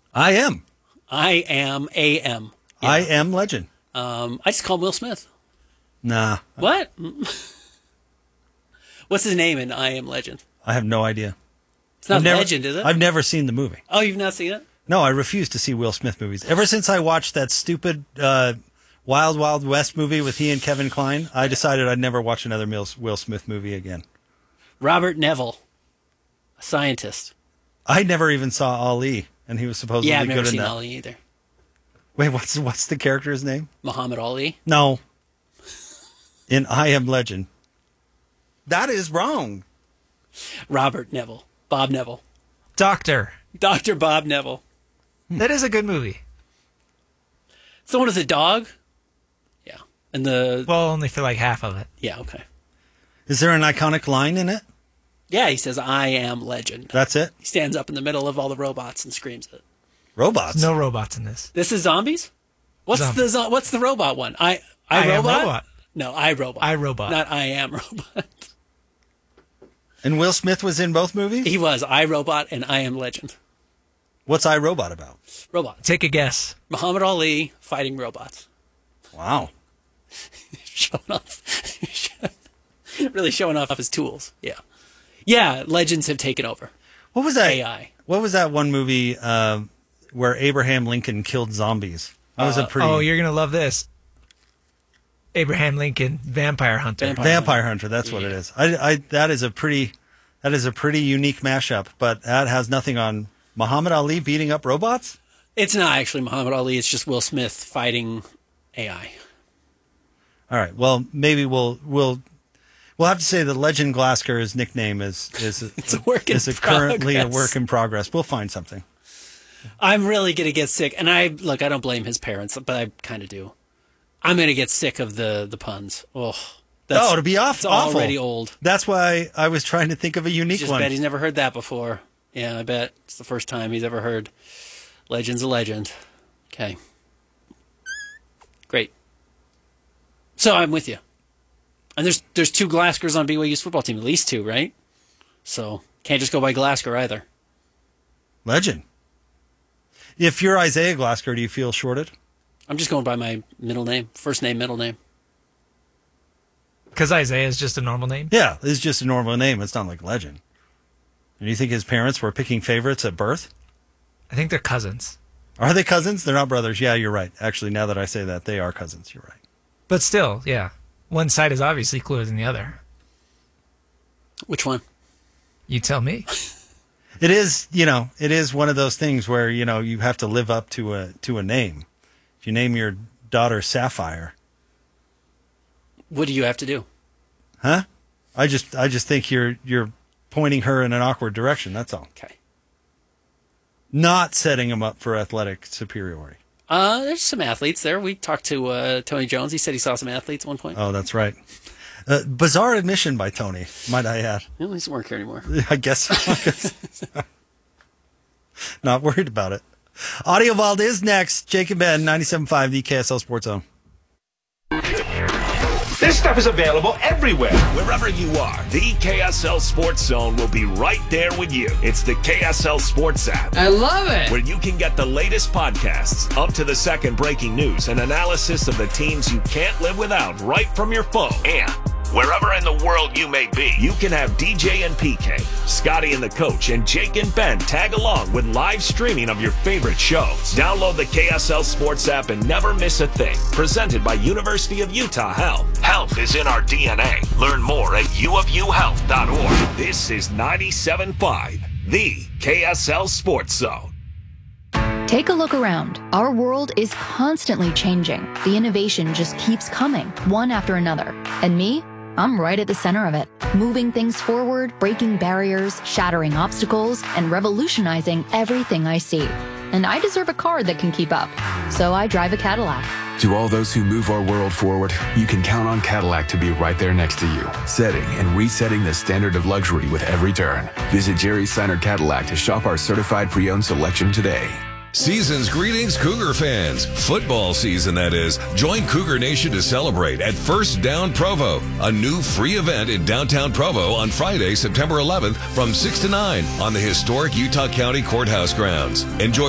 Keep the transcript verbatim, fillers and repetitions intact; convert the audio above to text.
I am. I am A M. Yeah. I am Legend. Um, I just call him Will Smith. Nah. What? What's his name in I Am Legend? I have no idea. It's not I've never, Legend, is it? I've never seen the movie. Oh, you've not seen it? No, I refuse to see Will Smith movies. Ever since I watched that stupid uh, Wild Wild West movie with he and Kevin Kline, I decided I'd never watch another Will Smith movie again. Robert Neville, a scientist. I never even saw Ali, and he was supposedly yeah, I've good never in seen that. Ali either. Wait, what's what's the character's name? Muhammad Ali. No. In I Am Legend. That is wrong. Robert Neville. Bob Neville. Doctor. Doctor Bob Neville. That is a good movie. It's the one with the dog? Yeah. And the... Well, only for like half of it. Yeah, okay. Is there an iconic line in it? Yeah, he says, I am Legend. That's it? He stands up in the middle of all the robots and screams it. Robots? There's no robots in this. This is zombies? What's Zombies. the zo- what's the robot one? I I, I Am Robot? Robot. No, I Robot. I, Robot. Not I Am Robot. And Will Smith was in both movies? He was I Robot and I Am Legend. What's I, Robot about? Robots. Take a guess. Muhammad Ali fighting robots. Wow. Showing off. Really showing off his tools. Yeah. Yeah, legends have taken over. What was that? A I. What was that one movie uh, where Abraham Lincoln killed zombies? That was Uh, a pretty... Oh, you're going to love this. Abraham Lincoln, Vampire Hunter. Vampire- Vampire Hunter, that's what it is. I, I, that is a pretty, that is a pretty unique mashup, but that has nothing on Muhammad Ali beating up robots? It's not actually Muhammad Ali. It's just Will Smith fighting A I. All right. Well, maybe we'll we'll we'll have to say that Legend Glasker's nickname is is It's a work in is a currently a progress. work in progress. We'll find something. I'm really going to get sick. And I, look, I don't blame his parents, but I kind of do. I'm going to get sick of the, the puns. Oh, that's, oh, to be off, it's awful. already old. That's why I was trying to think of a unique Just one. bet he's never heard that before. Yeah, I bet it's the first time he's ever heard Legend's a Legend. Okay. Great. So I'm with you. And there's there's two Glaskers on B Y U's football team, at least two, right? So can't just go by Glasker either. Legend. If you're Isaiah Glasker, do you feel shorted? I'm just going by my middle name, first name, middle name. Because Isaiah is just a normal name? Yeah, it's just a normal name. It's not like Legend. And you think his parents were picking favorites at birth? I think they're cousins. Are they cousins? They're not brothers. Yeah, you're right. Actually, now that I say that, they are cousins. You're right. But still, yeah. One side is obviously cooler than the other. Which one? You tell me. It is, you know, it is one of those things where, you know, you have to live up to a to a name. If you name your daughter Sapphire, What do you have to do? huh? I just I just think you're you're pointing her in an awkward direction, that's all. Okay. Not setting him up for athletic superiority. Uh, there's some athletes there. We talked to uh, Tony Jones. He said he saw some athletes at one point. Oh, that's right. Uh, bizarre admission by Tony, might I add. Well, he doesn't work here anymore. I guess. I guess. Not worried about it. Audio Vault is next. Jake and Ben, ninety-seven point five, the K S L Sports Zone. This stuff is available everywhere. Wherever you are, the K S L Sports Zone will be right there with you. It's the K S L Sports app. I love it. Where you can get the latest podcasts, up to the second breaking news, and analysis of the teams you can't live without right from your phone. And wherever in the world you may be, you can have D J and P K, Scotty and the Coach, and Jake and Ben tag along with live streaming of your favorite shows. Download the K S L Sports app and never miss a thing. Presented by University of Utah Health. Health is in our D N A. Learn more at u of u health dot org. This is ninety-seven point five, the K S L Sports Zone. Take a look around. Our world is constantly changing. The innovation just keeps coming, one after another. And me? I'm right at the center of it, moving things forward, breaking barriers, shattering obstacles, and revolutionizing everything I see. And I deserve a car that can keep up. So I drive a Cadillac. To all those who move our world forward, you can count on Cadillac to be right there next to you, setting and resetting the standard of luxury with every turn. Visit Jerry Seiner Cadillac to shop our certified pre-owned selection today. Season's greetings, Cougar fans. Football season, that is. Join Cougar Nation to celebrate at First Down Provo, a new free event in downtown Provo on Friday, September eleventh from six to nine on the historic Utah County Courthouse grounds. Enjoy